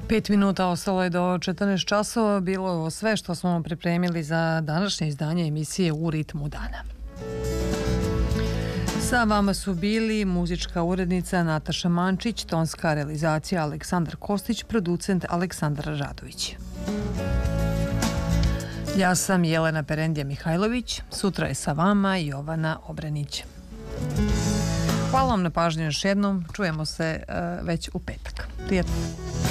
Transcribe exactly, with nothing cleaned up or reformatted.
Pet minuta ostalo je do četrnaest časova. Bilo je ovo sve što smo vam pripremili za današnje izdanje emisije U ritmu dana. Sa vama su bili muzička urednica Nataša Mančić, tonska realizacija Aleksandar Kostić, producent Aleksandar Radović. Ja sam Jelena Perendija Mihajlović, sutra je sa vama Jovana Obrenić. Hvala vam na pažnju još jednom, čujemo se uh, već u petak. Prijatno.